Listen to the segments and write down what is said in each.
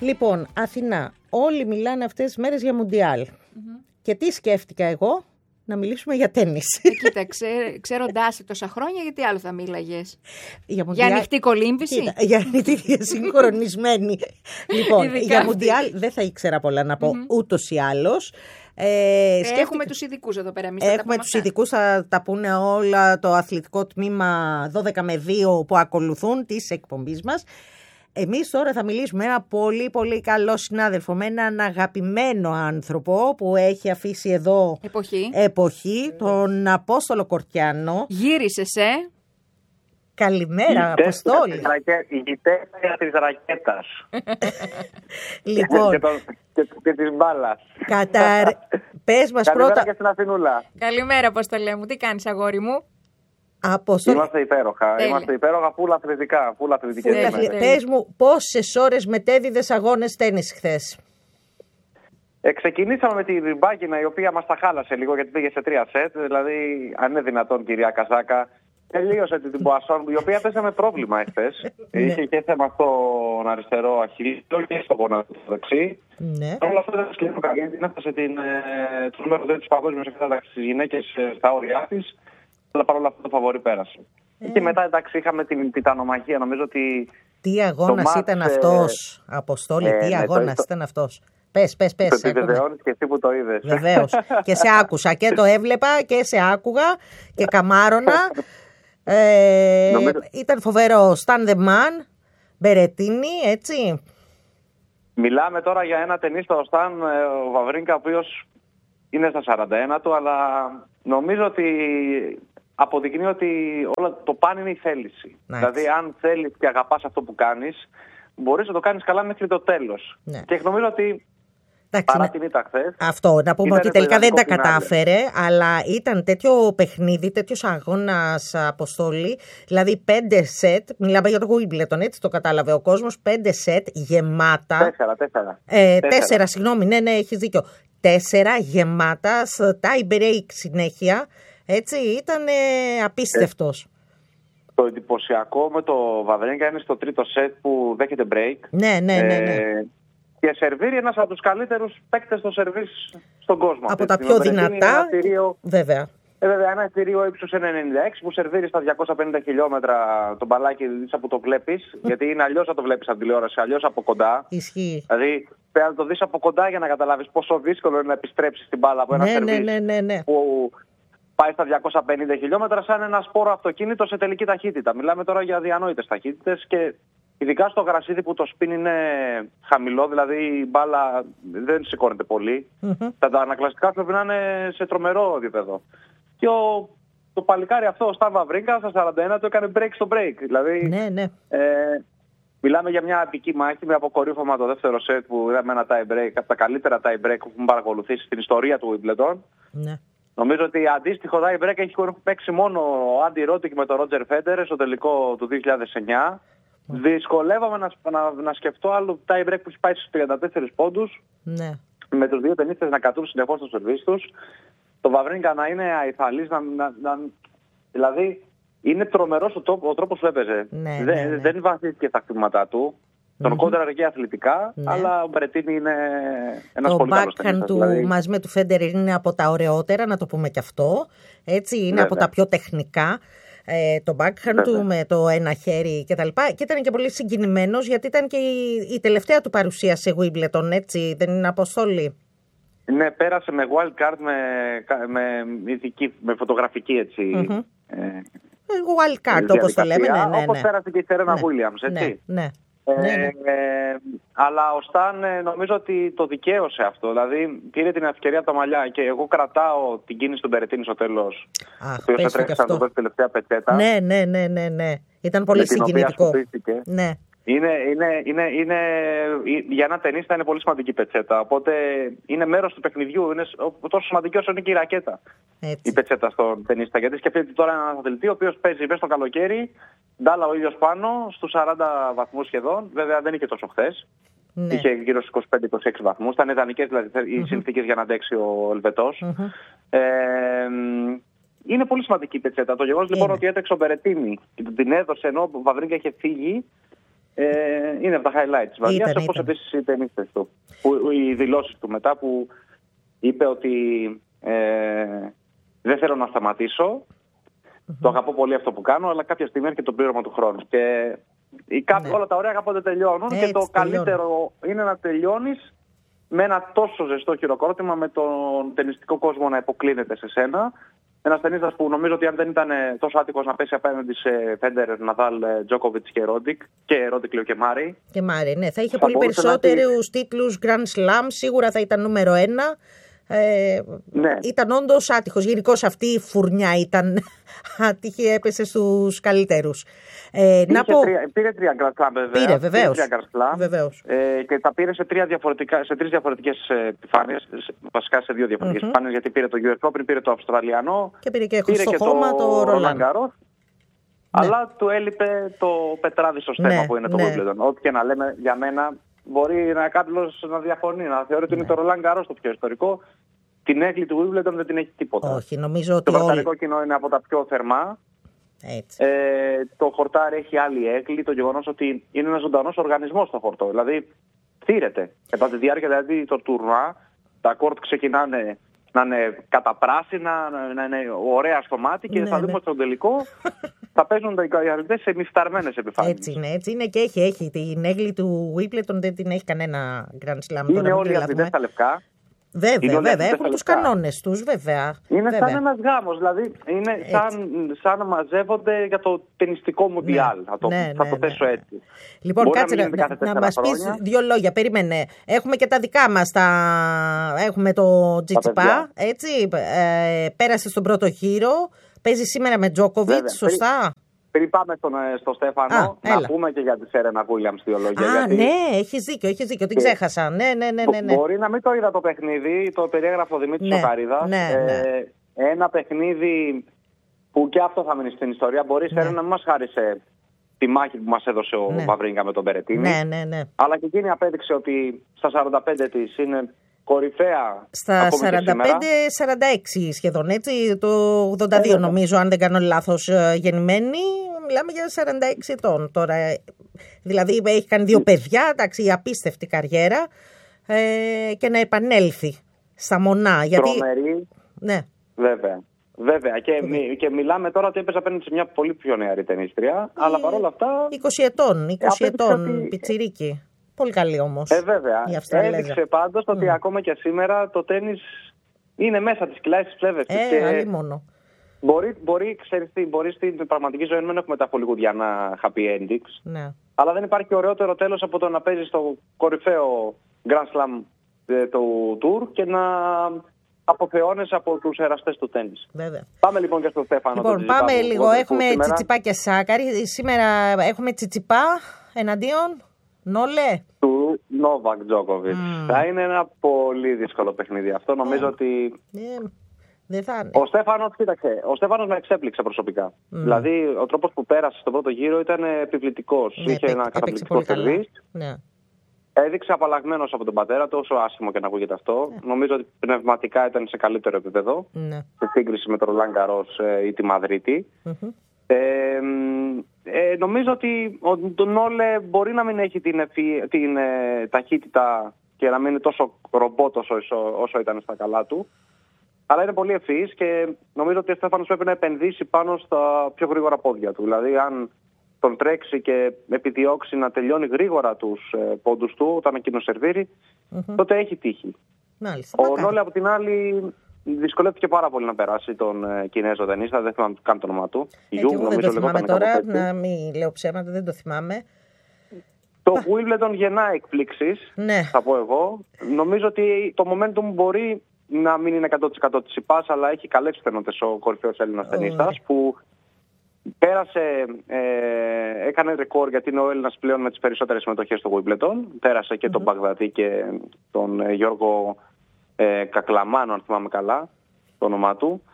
Λοιπόν, Αθηνά, όλοι μιλάνε αυτές τις μέρες για Μουντιάλ. Και τι σκέφτηκα εγώ? Να μιλήσουμε για τένις. Κοίτα, ξέροντάς τόσα χρόνια, γιατί άλλο θα μίλαγες? Για ανοιχτή κολύμβηση? Για ανοιχτή συγχρονισμένη. Λοιπόν, για Μουντιάλ δεν θα ήξερα πολλά να πω ούτως ή άλλως. Έχουμε τους ειδικούς εδώ πέρα. Έχουμε τους ειδικούς, θα τα πούνε όλα το αθλητικό τμήμα 12 με 2 που ακολουθούν της εκπομπής μας. Εμείς τώρα θα μιλήσουμε με ένα πολύ πολύ καλό συνάδελφο, με έναν αγαπημένο άνθρωπο που έχει αφήσει εδώ εποχή, τον Απόστολο Κορτιάνο. Γύρισες, Καλημέρα, Αποστόλη. Η γητέρα της ρακέτας. Λοιπόν. Και της μπάλας. Πες μας Καλημέρα πρώτα. Και στην Αθηνούλα. Καλημέρα, Αποστολέ μου. Τι κάνεις, αγόρι μου? Είμαστε υπέροχα. Είμαστε υπέροχα, φουλ αθλητικά. Πες μου, πόσες ώρες μετέδιδες αγώνες τένις χθες? Ξεκινήσαμε με τη Ριμπάκινα, η οποία μας τα χάλασε λίγο γιατί πήγε σε 3 σετ. Δηλαδή, αν είναι δυνατόν, κυρία Καζάκα, τελείωσε την Ποασόν, η οποία έπαιζε με πρόβλημα εχθές. Είχε και θέμα στον αριστερό αχίλιο και στο γόνατο του δεξί. Όλα αυτά ήταν σκληρό κακή, γιατί έφτασε το νούμερο 2 της παγκόσμιας εξάταξης στις γυναίκες στα όρια της. Αλλά παρόλα αυτά το φαβορί πέρασε. Και μετά, εντάξει, είχαμε την τιτανομαχία. Νομίζω ότι. Τι αγώνας ήταν αυτός, Αποστόλη, τι αγώνας ήταν αυτός. Πες. Το επιβεβαιώνεις και εσύ που το είδες. Βεβαίως. Και σε άκουσα και το έβλεπα και σε άκουγα και καμάρωνα. Ήταν φοβερό. Stand the man, Μπερετίνη, έτσι. Μιλάμε τώρα για ένα ταινίστα ο Σταν ο Βαβρίνκα, ο οποίος είναι στα 41 του, αλλά νομίζω ότι αποδεικνύει ότι το παν είναι η θέληση. Δηλαδή, αν θέλεις και αγαπάς αυτό που κάνεις, μπορείς να το κάνεις καλά μέχρι το τέλος. Και νομίζω ότι παρά την ήττα χθες. Αυτό, να πούμε ότι τελικά δεν τα κατάφερε, αλλά ήταν τέτοιο παιχνίδι, τέτοιος αγώνας, Αποστόλη. Δηλαδή 5 σετ, μιλάμε για το Wimbledon, έτσι το κατάλαβε ο κόσμος, 5 σετ γεμάτα. 4, συγγνώμη, ναι, έχεις δίκιο. 4 γεμάτα, tie break συνέχεια. Έτσι, ήταν απίστευτος. Το εντυπωσιακό με το Βαβρίνκα είναι στο τρίτο σετ που δέχεται break. Ναι. Και σερβίρει ένας από τους καλύτερους παίκτες στο σερβίς στον κόσμο. Από τα πιο δυνατά, βέβαια. Βέβαια, ένα εταιρείο ύψους 1,96 που σερβίρει στα 250 χιλιόμετρα το μπαλάκι από το βλέπεις. Γιατί είναι αλλιώς να το βλέπεις από τηλεόραση, αλλιώς από κοντά. Ισχύει. Δηλαδή, πρέπει να το δεις από κοντά για να καταλάβεις πόσο δύσκολο είναι να επιστρέψεις την μπάλα από ένα σερβίς που πάει στα 250 χιλιόμετρα σαν ένα σπόρο αυτοκίνητο σε τελική ταχύτητα. Μιλάμε τώρα για αδιανόητες ταχύτητες και ειδικά στο γρασίδι που το σπιν είναι χαμηλό, δηλαδή η μπάλα δεν σηκώνεται πολύ. Τα ανακλαστικά πρέπει να είναι σε τρομερό επίπεδο. Και το παλικάρι αυτό, ο Σταν Βαβρίνκα, στα 41 το έκανε break στο break. Δηλαδή, μιλάμε για μια επική μάχη με αποκορύφωμα το δεύτερο σετ που είδαμε ένα tie break, από τα καλύτερα tie break που έχουμε παρακολουθήσει στην ιστορία του Wimbledon. Νομίζω ότι αντίστοιχο tie break έχει παίξει μόνο ο Άντι Ρόντικ με τον Ρότζερ Φέντερ στο τελικό του 2009. Δυσκολεύομαι να σκεφτώ άλλο tie break που έχει πάει στους 34 πόντους. Με τους δύο ταινίστες να κατούν συνεχώς στο σερβίς τους. Το Βαβρίνκα να είναι αϊφαλής, δηλαδή είναι τρομερός ο τρόπος που έπαιζε. Δεν βασίστηκε στα χτυπήματά του. Τον κόντραρε και αθλητικά, αλλά ο Μπερετίνη είναι ένας πολύ καλός ταινίστας. Το backhand του μαζί με του Φέντερ είναι από τα ωραιότερα, να το πούμε και αυτό. Έτσι, είναι από τα πιο τεχνικά. Το backhand του με το ένα χέρι κτλ. Και ήταν και πολύ συγκινημένος γιατί ήταν και η τελευταία του παρουσία σε Wimbledon, έτσι, δεν είναι, Αποστόλη? Ναι, πέρασε με wild card με φωτογραφική, έτσι. Wild card, όπως το λέμε. Όπως πέρασε και η Σερένα Williams, έτσι. Αλλά ο Σταν νομίζω ότι το δικαίωσε αυτό. Δηλαδή πήρε την ευκαιρία από τα μαλλιά και εγώ κρατάω την κίνηση του Μπερετίνη στο τέλος. Ο οποίος έτρεξε να το δώσει τελευταία πετσέτα. Ναι. Ήταν πολύ συγκινητικό. Είναι για ένα ταινίστα είναι πολύ σημαντική πετσέτα. Οπότε είναι μέρος του παιχνιδιού. Είναι τόσο σημαντική όσο είναι και η ρακέτα. Η πετσέτα στον ταινίστα. Γιατί σκεφτείτε τώρα έναν αθλητή ο οποίος παίζει μέσα στο καλοκαίρι, ντάλα ο ήλιος πάνω, στους 40 βαθμούς σχεδόν. Βέβαια δεν είχε τόσο χθες. Είχε γύρω στους 25-26 βαθμούς. Ήταν ιδανικές δηλαδή οι συνθήκες για να αντέξει ο Ελβετός. Είναι πολύ σημαντική η πετσέτα. Το γεγονός λοιπόν ότι έτρεξε ο Μπερετίνη και την έδωσε ενώ ο Βαβρίνκα είχε φύγει. είναι από τα highlights της βραδιάς, όπως επίσης οι ταινίστες του. Οι δηλώσεις του μετά που είπε ότι δεν θέλω να σταματήσω, το αγαπώ πολύ αυτό που κάνω, αλλά κάποια στιγμή έρχεται το πλήρωμα του χρόνου. Και όλα τα ωραία κάποτε τελειώνουν και το καλύτερο είναι να τελειώνεις με ένα τόσο ζεστό χειροκρότημα, με τον ταινιστικό κόσμο να υποκλίνεται σε σένα. Ένας ταινίστας που νομίζω ότι αν δεν ήταν τόσο άτυχος να πέσει απέναντι σε Φέντερερ, Ναδάλ, Τζόκοβιτς και Ρόντικ, λέω και Μάρι. Και Μάρι, ναι. Θα είχε πολύ περισσότερους τίτλους Grand Slam, σίγουρα θα ήταν νούμερο 1. Ναι. Ήταν όντως άτυχος. Γενικώς αυτή η φουρνιά ήταν άτυχη, έπεσε στους καλύτερους. Πήρε 3 Grand Slam, βέβαια. Πήρε, βεβαίως. Και τα πήρε σε 3 διαφορετικές επιφάνειες, βασικά σε 2 διαφορετικές επιφάνειες, γιατί πήρε το US Open, πήρε το Αυστραλιανό, και πήρε και στο χώμα το Ρολάν Γκαρός. Αλλά του έλειπε το πετράδι στο στέμμα που είναι το Wimbledon. Ό,τι και να λέμε, για μένα μπορεί κάποιος να διαφωνεί, να θεωρεί ότι είναι το Ρολάν Γκαρός το πιο ιστορικό. Την έγκλη του Wimbledon δεν την έχει τίποτα. Όχι, νομίζω ότι το βρετανικό κοινό είναι από τα πιο θερμά. Το χορτάρι έχει άλλη έγκλη. Το γεγονός ότι είναι ένας ζωντανός οργανισμός στο χορτό. Δηλαδή, θύρεται. Κατά τη διάρκεια δηλαδή το τουρνουά, τα κόρτ ξεκινάνε να είναι καταπράσινα, να είναι ωραία στο μάτι και θα δούμε στον τελικό θα παίζουν οι αριθμές σε μυσταρμένες επιφάνειες. Έτσι είναι και έχει. Την έγκλη του Wimbledon δεν την έχει κανένα Grand Slam. Είναι όλοι οι αθλητές στα λευκά. Βέβαια, έχουν τους κανόνες τους, βέβαια. Είναι σαν ένας γάμος, δηλαδή είναι σαν να μαζεύονται για το ταινιστικό μουντιάλ. Θα το θέσω έτσι. Λοιπόν, κάτσε να μας πεις 2 λόγια. Περίμενε. Έχουμε και τα δικά μας. Έχουμε το Τσιτσιπά, έτσι. Πέρασε στον πρώτο γύρο. Παίζει σήμερα με Τζόκοβιτς, σωστά. Πριν πάμε στο Στέφανο, να πούμε και για τη Σέρενα Βίλιαμς 2 λόγια. Ναι, έχεις δίκιο, την ξέχασα. Ναι. Μπορεί να μην το είδα το παιχνίδι, το περιέγραφε ο Δημήτρης Σοκαρίδας. Ένα παιχνίδι που και αυτό θα μείνει στην ιστορία. Μπορεί η Σέρενα να μην μας χάρισε τη μάχη που μας έδωσε ο Βαβρίνκα με τον Μπερετίνη. Ναι. Αλλά και εκείνη απέδειξε ότι στα 45 της είναι κορυφαία. Στα 45-46 σχεδόν, έτσι. Το 82 νομίζω, αν δεν κάνω λάθος, γεννημένη. Μιλάμε για 46 ετών τώρα. Δηλαδή έχει κάνει 2 παιδιά, εντάξει, απίστευτη καριέρα. Και να επανέλθει στα μονά. Τρομερή. Ναι. Βέβαια. Και μιλάμε τώρα ότι έπαιζε απέναντι σε μια πολύ πιο νεαρή ταινίστρια. Αλλά παρόλα αυτά. 20 ετών, πιτσιρίκι. Πολύ καλή όμως. Βέβαια. Έδειξε πάντως ότι ακόμα και σήμερα το τένις είναι μέσα της, κυλάει στις πλεύρες της. Αλλή μόνο. Μπορεί στην πραγματική ζωή να έχουμε τα χολιγουδιανά happy endings. Ναι. Αλλά δεν υπάρχει ωραιότερο τέλος από το να παίζει στο κορυφαίο Grand Slam του Tour και να αποθεώνεσαι από τους εραστές του τένις. Βέβαια. Πάμε λοιπόν και στο Στέφανο. Λοιπόν, πάμε λίγο. Έχουμε Τσιτσιπά και Σάκαρη. Σήμερα έχουμε Τσιτσιπά εναντίον Νόλε. Του Νόβακ Τζόκοβιτς. Θα είναι ένα πολύ δύσκολο παιχνίδι αυτό. Νομίζω ότι δεν θα είναι. Ο Στέφανος με εξέπληξε προσωπικά. Δηλαδή ο τρόπος που πέρασε στον πρώτο γύρο ήταν επιβλητικός. Είχε ένα καταπληκτικό σερβίς. Έδειξε απαλλαγμένος από τον πατέρα του, όσο άσχημο και να ακούγεται αυτό. Νομίζω ότι πνευματικά ήταν σε καλύτερο επίπεδο σε σύγκριση με τον Ρολάν Γκαρός ή τη Μαδρίτη. Νομίζω ότι ο Νόλε μπορεί να μην έχει την ταχύτητα και να μην είναι τόσο ρομπότος όσο ήταν στα καλά του, αλλά είναι πολύ ευφυής και νομίζω ότι ο Στέφανος πρέπει να επενδύσει πάνω στα πιο γρήγορα πόδια του. Δηλαδή αν τον τρέξει και επιδιώξει να τελειώνει γρήγορα τους πόντους του όταν εκείνο σερβίρει, τότε έχει τύχη. Ο Νόλε από την άλλη δυσκολεύτηκε πάρα πολύ να περάσει τον Κινέζο ταινίστα, δεν θυμάμαι καν το όνομά του. Δεν το θυμάμαι τώρα, να μην λέω ψέματα, δεν το θυμάμαι. Το Wimbledon γεννά εκπλήξεις, θα πω εγώ. Νομίζω ότι το momentum μπορεί να μην είναι 100% της ΙΠΑΣ, αλλά έχει καλές πιθανότητες ο κορυφαίος Έλληνας ταινίστας που πέρασε, έκανε ρεκόρ γιατί είναι ο Έλληνας πλέον με τις περισσότερες συμμετοχές στο Wimbledon. Πέρασε και τον Μπαγδατή και τον Γιώργο Κακλαμάνο, αν θυμάμαι καλά το όνομά του.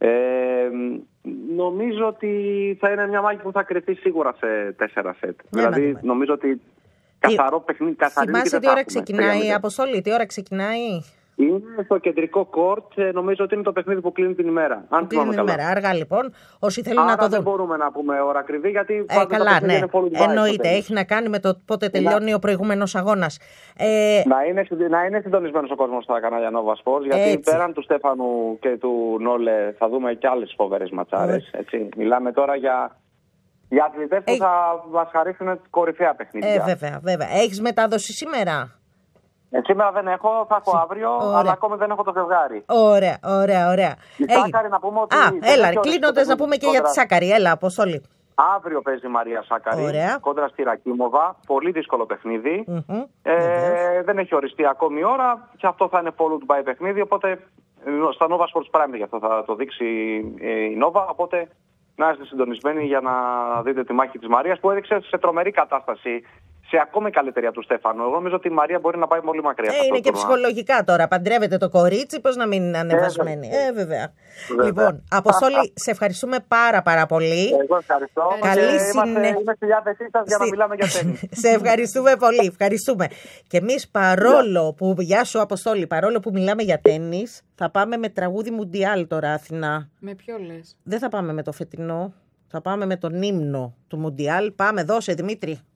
Νομίζω ότι θα είναι μια μάχη που θα κρυφτεί σίγουρα σε 4 σετ. Δηλαδή νομίζω ότι καθαρό παιχνίδι, καθαρή. Θυμάσαι τι ώρα ξεκινάει η Αποστολή, τι ώρα ξεκινάει? Είναι στο κεντρικό κόρτ, νομίζω ότι είναι το παιχνίδι που κλείνει την ημέρα. Αν κλείνει την ημέρα. Αργά λοιπόν, όσοι θέλουν να το δουν. Δεν μπορούμε να πούμε ώρα ακριβή, γιατί καλά, ναι. Εννοείται, έχει να κάνει με το πότε τελειώνει ο προηγούμενος αγώνας. Να είναι συντονισμένος ο κόσμος στα κανάλια Nova Sports, γιατί πέραν του Στέφανου και του Νόλε θα δούμε και άλλες φοβερές ματσάρες. Μιλάμε τώρα για αθλητές που θα μας χαρίσουν κορυφαία παιχνίδια. Βέβαια. Έχεις μετάδοση σήμερα? Σήμερα δεν έχω, θα έχω αύριο, αλλά ακόμη δεν έχω το ζευγάρι. Ωραία. Η Σάκαρη να πούμε ότι... έλα, κλείνοντας να πούμε και για τη Σάκαρη. Έλα, Αποστόλη. Αύριο παίζει η Μαρία Σάκαρη κόντρα στη Ρακίμοβα. Πολύ δύσκολο παιχνίδι. Δεν έχει οριστεί ακόμη η ώρα και αυτό θα είναι followed by παιχνίδι. Οπότε στα Nova Sports Prime γι' αυτό θα το δείξει η Nova. Οπότε να είστε συντονισμένοι για να δείτε τη μάχη της Μαρίας που έδειξε σε τρομερή κατάσταση. Σε ακόμη καλύτερη από του Στέφανου. Εγώ νομίζω ότι η Μαρία μπορεί να πάει πολύ μακριά. Είναι και ψυχολογικά τώρα. Παντρεύεται το κορίτσι, πώς να μην είναι ανεβασμένη. Βέβαια. Λοιπόν, Αποστόλη, σε ευχαριστούμε πάρα πολύ. Εγώ ευχαριστώ. Είμαι στη διάθεσή σας για να μιλάμε για τένις. Σε ευχαριστούμε πολύ. Ευχαριστούμε. Και εμείς παρόλο που. Γεια σου, Αποστόλη, παρόλο που μιλάμε για τένις, θα πάμε με τραγούδι Μουντιάλ τώρα, Αθηνά. Με ποιο λες? Δεν θα πάμε με το φετινό. Θα πάμε με τον ύμνο του Μουντιάλ. Πάμε, δώσε, Δημήτρη.